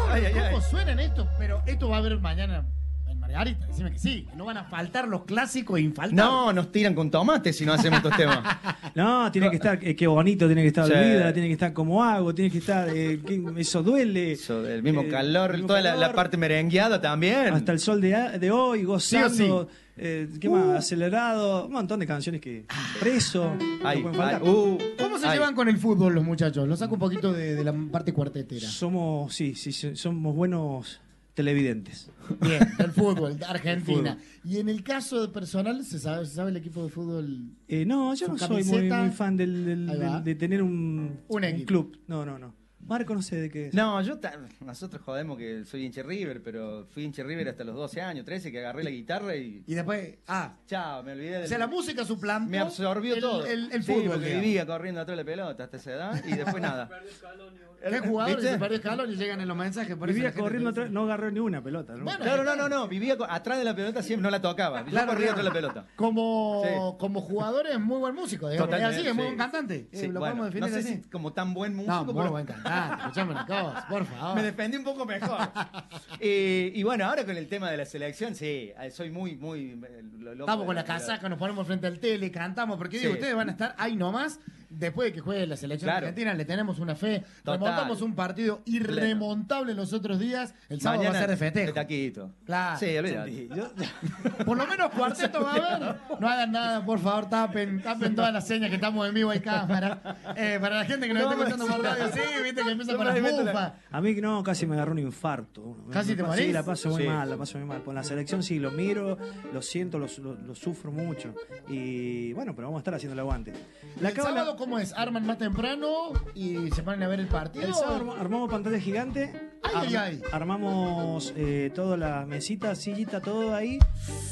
¿Cómo suenan esto? Pero esto va a haber mañana en Margarita. Decime que sí. No van a faltar los clásicos infaltables. No, nos tiran con tomate si no hacemos estos temas. No, tiene que estar, qué bonito, tiene que estar Sí. Olvida, tiene que estar Como Hago, tiene que estar, eso duele. Eso, el mismo calor, el mismo toda calor. La parte merengueada también. Hasta el sol de hoy, gozando. Sí. ¿Qué más? Acelerado. Un montón de canciones que. Preso. Ay, no pueden faltar. ¿Cómo se ay. llevan con el fútbol los muchachos? Lo saco un poquito de la parte cuartetera. Somos, sí, somos buenos televidentes. Bien, del fútbol, de Argentina. Y en el caso de personal, ¿se sabe el equipo de fútbol? No, yo Su no soy camiseta. muy fan Ahí va. de tener un equipo. club. No. Marco no sé de qué es. No, nosotros jodemos que soy hincha River, pero fui hincha River hasta los 12 años, 13, que agarré la guitarra y Y después, chao, me olvidé o del... sea, la música suplantó. Me absorbió todo. El Sí, fútbol. porque digamos. vivía corriendo atrás de la pelota hasta esa edad y después nada. ¿Qué jugadores ¿Viste? se perdió escalón y llegan en los mensajes? Por eso Vivía la gente corriendo te dice. atrás, no agarró ni una pelota. ¿no? Bueno, Claro, vivía atrás de la pelota, siempre no la tocaba. Yo Claro, corría claro. atrás de la pelota. Como jugador es muy buen músico, digamos. Es Totalmente, así, es muy sí. buen cantante. Sí, Lo bueno, podemos definir no sé así. si como tan buen músico, No, muy pero buen cantante. Escuchame una cosa, por favor. me defendí un poco mejor. Y bueno, ahora con el tema de la selección, sí, soy muy loco. Estamos con la casaca, nos ponemos frente al tele, cantamos, porque digo, Sí. ustedes van a estar ahí nomás, después de que juegue la selección Claro. argentina, le tenemos una fe, Total. remontamos un partido irremontable los otros días, el sábado va a ser de festejo. De taquito. Claro. Sí, olvídate. Sí, Por lo menos cuarteto va a haber. No hagan nada, por favor, tapen todas las señas que estamos en vivo y cámara. Para la gente que nos No, está escuchando por sí. radio, sí, viste que empieza No con me las meto la- mufas. A mí no, casi me agarró un infarto. ¿Casi te morís? Sí, la paso muy Sí. mal, la paso muy mal. Con la selección sí, lo miro, lo siento, lo sufro mucho. Y bueno, pero vamos a estar haciendo el aguante. ¿El sábado cómo es? ¿Arman más temprano y se ponen a ver el partido? El sábado armamos pantalla gigante. Ay, ay, ay. Armamos toda la mesita, sillita, todo ahí.